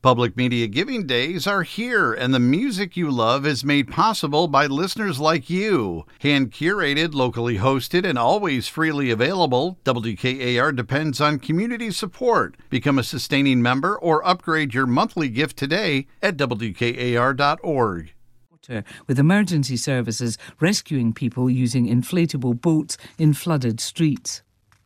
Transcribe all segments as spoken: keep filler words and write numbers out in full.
Public Media Giving Days are here, and the music you love is made possible by listeners like you. Hand-curated, locally hosted, and always freely available, W K A R depends on community support. Become a sustaining member or upgrade your monthly gift today at W K A R dot org. With emergency services rescuing people using inflatable boats in flooded streets.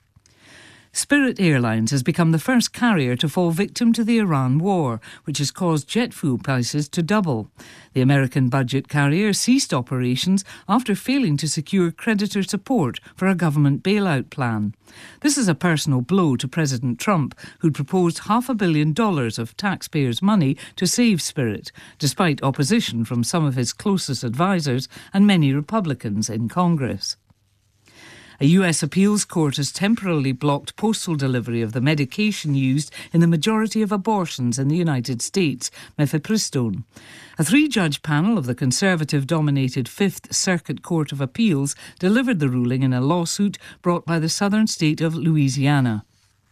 Spirit Airlines has become the first carrier to fall victim to the Iran war, which has caused jet fuel prices to double. The American budget carrier ceased operations after failing to secure creditor support for a government bailout plan. This is a personal blow to President Trump, who'd proposed half a billion dollars of taxpayers' money to save Spirit, despite opposition from some of his closest advisers and many Republicans in Congress. A U S appeals court has temporarily blocked postal delivery of the medication used in the majority of abortions in the United States, mifepristone. A three-judge panel of the Conservative-dominated Fifth Circuit Court of Appeals delivered the ruling in a lawsuit brought by the southern state of Louisiana.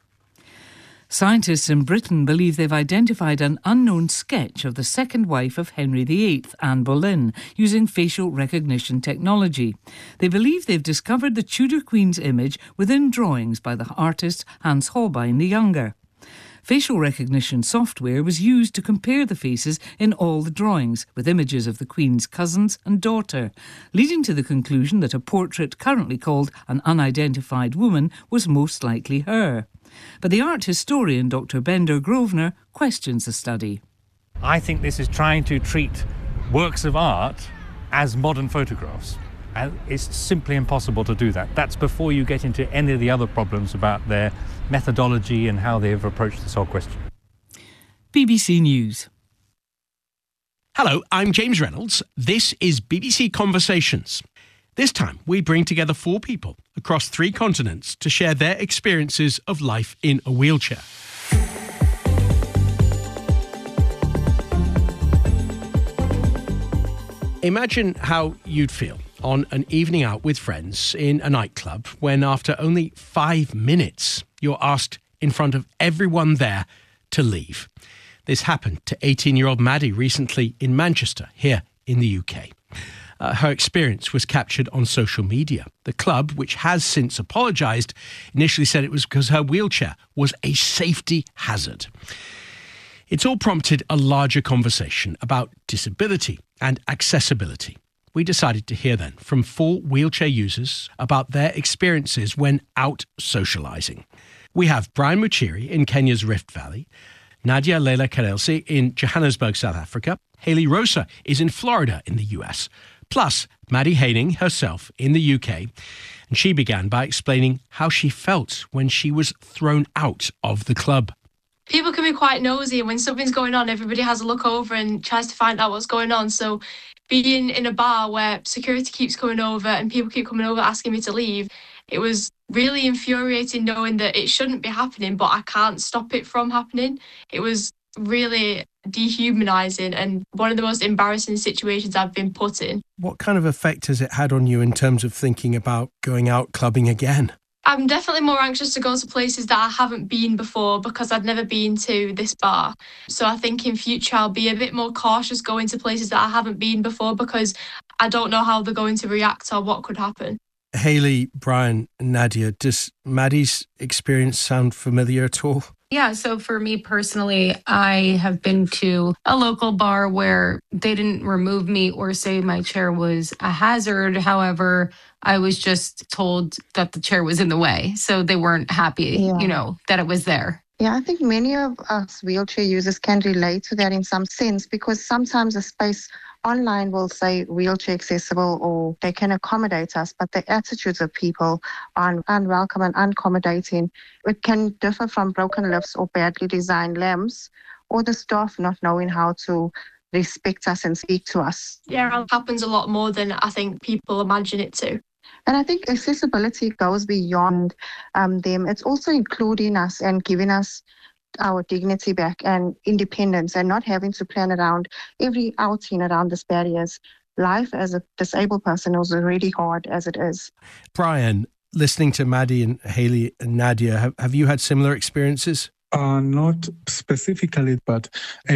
Scientists in Britain believe they've identified an unknown sketch of the second wife of Henry the Eighth, Anne Boleyn, using facial recognition technology. They believe they've discovered the Tudor Queen's image within drawings by the artist Hans Holbein the Younger. Facial recognition software was used to compare the faces in all the drawings with images of the Queen's cousins and daughter, leading to the conclusion that a portrait currently called An Unidentified Woman was most likely her. But the art historian Doctor Bender Grosvenor questions the study. I think this is trying to treat works of art as modern photographs. And it's simply impossible to do that. That's before you get into any of the other problems about their methodology and how they've approached this whole question. B B C News. Hello, I'm James Reynolds. This is B B C Conversations. This time, we bring together four people across three continents to share their experiences of life in a wheelchair. Imagine how you'd feel on an evening out with friends in a nightclub when after only five minutes, you're asked in front of everyone there to leave. This happened to eighteen-year-old Maddie recently in Manchester, here in the U K. Uh, her experience was captured on social media. The club, which has since apologised, initially said it was because her wheelchair was a safety hazard. It's all prompted a larger conversation about disability and accessibility. We decided to hear then from four wheelchair users about their experiences when out socialising. We have Brian Muchiri in Kenya's Rift Valley, Nadia Leila Karelsi in Johannesburg, South Africa, Hayley Rosa is in Florida in the U S, plus Maddie Haining herself in the U K. And she began by explaining how she felt when she was thrown out of the club. People can be quite nosy, and when something's going on, everybody has a look over and tries to find out what's going on. So being in a bar where security keeps coming over and people keep coming over asking me to leave, it was really infuriating knowing that it shouldn't be happening, but I can't stop it from happening. It was really dehumanising and one of the most embarrassing situations I've been put in. What kind of effect has it had on you in terms of thinking about going out clubbing again? I'm definitely more anxious to go to places that I haven't been before because I'd never been to this bar. So I think in future I'll be a bit more cautious going to places that I haven't been before because I don't know how they're going to react or what could happen. Hayley, Brian, Nadia, does Maddie's experience sound familiar at all? Yeah, so for me personally, I have been to a local bar where they didn't remove me or say my chair was a hazard. However, I was just told that the chair was in the way. So they weren't happy, yeah. you know, that it was there. Yeah, I think many of us wheelchair users can relate to that in some sense because sometimes a space online will say wheelchair accessible or they can accommodate us, but the attitudes of people are unwelcome and unaccommodating. It can differ from broken lifts or badly designed limbs or the staff not knowing how to respect us and speak to us. Yeah, it happens a lot more than I think people imagine it to. And I think accessibility goes beyond um, them. It's also including us and giving us our dignity back and independence and not having to plan around every outing around these barriers. Life as a disabled person is already hard as it is. Brian, listening to Maddie and Hayley and Nadia, have, have you had similar experiences? Uh, not specifically, but a